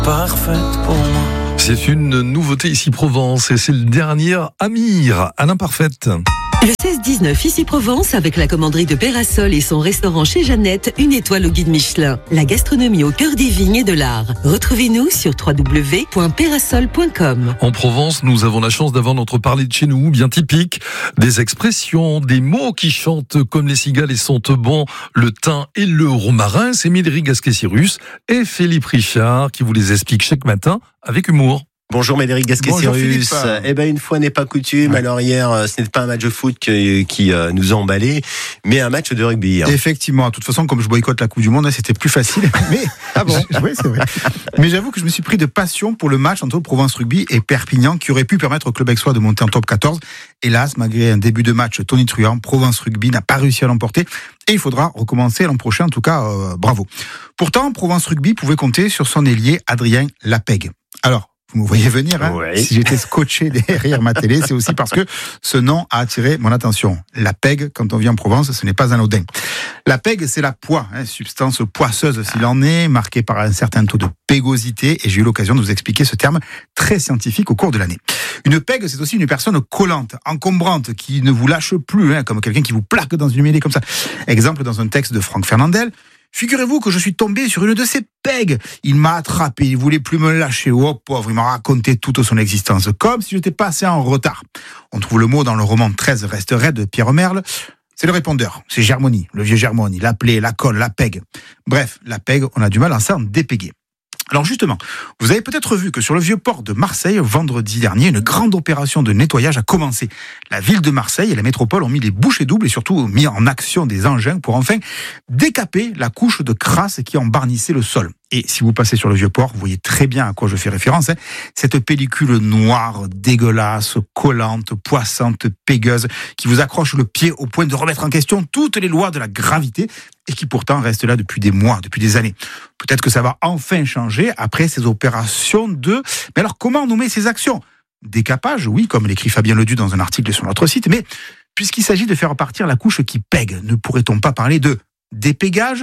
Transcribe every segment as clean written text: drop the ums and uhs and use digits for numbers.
parfaite pour moi. C'est une nouveauté ici Provence et c'est le dernier Amir, à l'imparfaite. Le 16-19 ici Provence avec la commanderie de Pérasol et son restaurant chez Jeannette, une étoile au guide Michelin. La gastronomie au cœur des vignes et de l'art. Retrouvez-nous sur www.perasol.com. En Provence, nous avons la chance d'avoir notre parler de chez nous, bien typique. Des expressions, des mots qui chantent comme les cigales et sentent bon le thym et le romarin. C'est Médéric Gasquet-Cyrus et Philippe Richard qui vous les expliquent chaque matin avec humour. Bonjour Médéric Gasquet-Cyrus. Une fois n'est pas coutume. Alors hier, ce n'est pas un match de foot qui nous a emballés, mais un match de rugby. Effectivement, de toute façon, comme je boycotte la Coupe du Monde, c'était plus facile. Mais oui, c'est vrai. Mais j'avoue que je me suis pris de passion pour le match entre Provence Rugby et Perpignan, qui aurait pu permettre au club aixois de monter en top 14. Hélas, malgré un début de match tonitruant, Provence Rugby n'a pas réussi à l'emporter. Et il faudra recommencer l'an prochain. En tout cas, bravo. Pourtant, Provence Rugby pouvait compter sur son ailier Adrien Lapègue. Alors, vous me voyez venir, hein. Ouais. Si j'étais scotché derrière ma télé, c'est aussi parce que ce nom a attiré mon attention. La pègue, quand on vit en Provence, ce n'est pas anodin. La pègue, c'est la poix, substance poisseuse s'il en est, marquée par un certain taux de pégosité, et j'ai eu l'occasion de vous expliquer ce terme très scientifique au cours de l'année. Une pègue, c'est aussi une personne collante, encombrante, qui ne vous lâche plus, comme quelqu'un qui vous plaque dans une mêlée comme ça. Exemple dans un texte de Franck Fernandel. Figurez-vous que je suis tombé sur une de ces pègues. Il m'a attrapé, il voulait plus me lâcher. Oh pauvre, il m'a raconté toute son existence, comme si j'étais passé en retard. On trouve le mot dans le roman 13 reste raide de Pierre Merle. C'est le répondeur, c'est Germony, le vieux Germony, la plaie, la colle, la pègue. Bref, la pègue, on a du mal à s'en dépéguer. Alors justement, vous avez peut-être vu que sur le vieux port de Marseille, vendredi dernier, une grande opération de nettoyage a commencé. La ville de Marseille et la métropole ont mis les bouchées doubles et surtout mis en action des engins pour enfin décaper la couche de crasse qui en barnissait le sol. Et si vous passez sur le vieux port, vous voyez très bien à quoi je fais référence. Cette pellicule noire, dégueulasse, collante, poissante, pégueuse, qui vous accroche le pied au point de remettre en question toutes les lois de la gravité et qui pourtant reste là depuis des mois, depuis des années. Peut-être que ça va enfin changer après ces opérations de... Mais alors comment nommer ces actions ? Décapage, oui, comme l'écrit Fabien Ledu dans un article sur notre site, mais puisqu'il s'agit de faire partir la couche qui pègue, ne pourrait-on pas parler de dépégage ?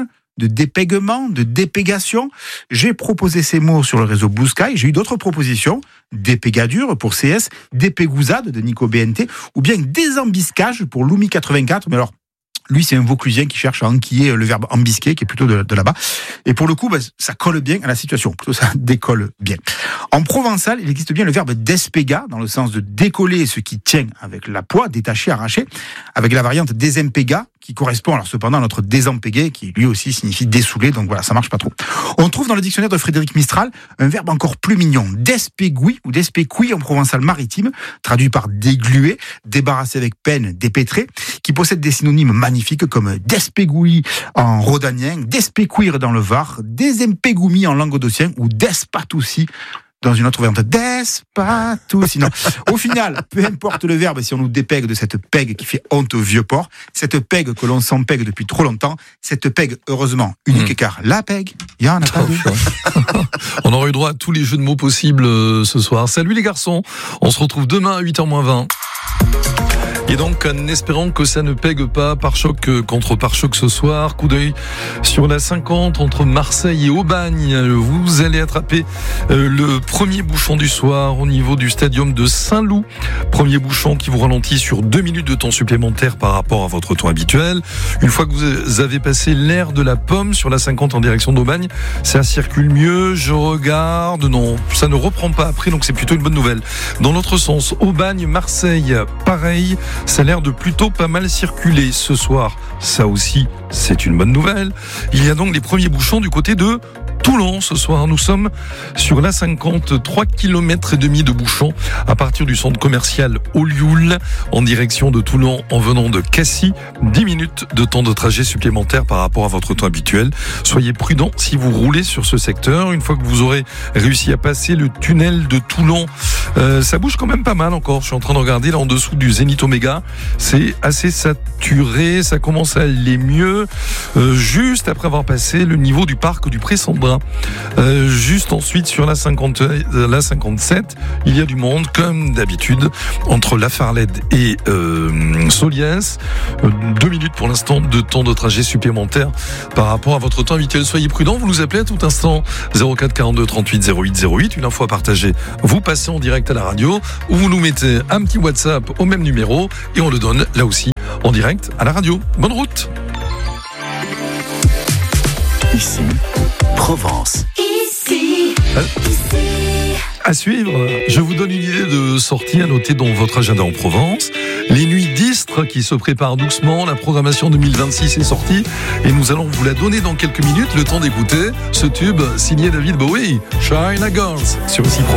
De dépèguement, de dépégation. J'ai proposé ces mots sur le réseau Blue Sky. J'ai eu d'autres propositions. Dépégadure pour CS, dépégouzade de Nico BNT, ou bien désembiscage pour Lumi 84. Mais alors, lui, c'est un Vauclusien qui cherche à enquiller le verbe embisquer, qui est plutôt de là-bas. Et pour le coup, ça colle bien à la situation. Plutôt, ça décolle bien. En provençal, il existe bien le verbe despega, dans le sens de décoller ce qui tient avec la poix, détacher, arracher, avec la variante desempega, qui correspond alors cependant à notre désempégué, qui lui aussi signifie dessouler, donc voilà, ça marche pas trop. On trouve dans le dictionnaire de Frédéric Mistral un verbe encore plus mignon, despegui ou despecui en provençal maritime, traduit par dégluer, débarrasser avec peine, dépêtrer, qui possède des synonymes magnifiques comme despegoui en rhodanien, despecuir dans le Var, desempégoumi en languedocien ou despatoussi dans une autre variante, despatoussi. Non. Au final, peu importe le verbe, si on nous dépègue de cette pègue qui fait honte au vieux port, cette pègue que l'on s'empègue depuis trop longtemps, cette pègue, heureusement, unique, car la pègue, il y en a pas deux. On aura eu droit à tous les jeux de mots possibles ce soir. Salut les garçons, on se retrouve demain à 8h-20. Et donc, en espérant que ça ne pègue pas pare-choc contre pare-choc ce soir, coup d'œil sur la 50 entre Marseille et Aubagne. Vous allez attraper le premier bouchon du soir au niveau du stadium de Saint-Loup. Premier bouchon qui vous ralentit sur 2 minutes de temps supplémentaire par rapport à votre temps habituel. Une fois que vous avez passé l'aire de la Pomme sur la 50 en direction d'Aubagne, ça circule mieux. Je regarde, non, ça ne reprend pas après, donc c'est plutôt une bonne nouvelle. Dans l'autre sens, Aubagne, Marseille, pareil. Ça a l'air de plutôt pas mal circuler ce soir. Ça aussi, c'est une bonne nouvelle. Il y a donc les premiers bouchons du côté de Toulon ce soir. Nous sommes sur la 50, 3 km et demi de bouchons à partir du centre commercial Olioul en direction de Toulon en venant de Cassis. 10 minutes de temps de trajet supplémentaire par rapport à votre temps habituel. Soyez prudents si vous roulez sur ce secteur. Une fois que vous aurez réussi à passer le tunnel de Toulon, ça bouge quand même pas mal encore. Je suis en train de regarder là en dessous du Zénith Oméga. C'est assez saturé. Ça commence à aller mieux juste après avoir passé le niveau du parc du Pré-Sandrin. Cidra. Juste ensuite sur la 57, il y a du monde comme d'habitude entre La Farlède et Soliès. 2 minutes pour l'instant de temps de trajet supplémentaire par rapport à votre temps habituel. Soyez prudents, vous nous appelez à tout instant 04 42 38 08 08. Une info à partager, vous passez en direct à la radio ou vous nous mettez un petit WhatsApp au même numéro et on le donne là aussi en direct à la radio. Bonne route. Ici, Provence. Ici. À suivre, je vous donne une idée de sortie à noter dans votre agenda en Provence. Les nuits d'Istres qui se préparent doucement, la programmation 2026 est sortie et nous allons vous la donner dans quelques minutes, le temps d'écouter ce tube signé David Bowie, China Girls, sur ici Provence.